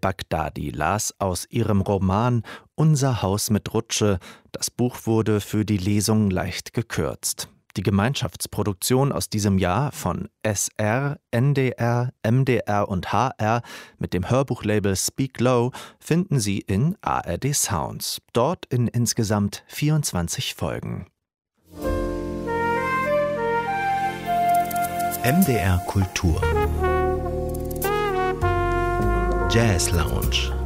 al-Baghdadi las aus ihrem Roman »Unser Haus mit Rutsche«. Das Buch wurde für die Lesung leicht gekürzt. Die Gemeinschaftsproduktion aus diesem Jahr von SR, NDR, MDR und HR mit dem Hörbuchlabel Speak Low finden Sie in ARD Sounds. Dort in insgesamt 24 Folgen. MDR Kultur Jazz Lounge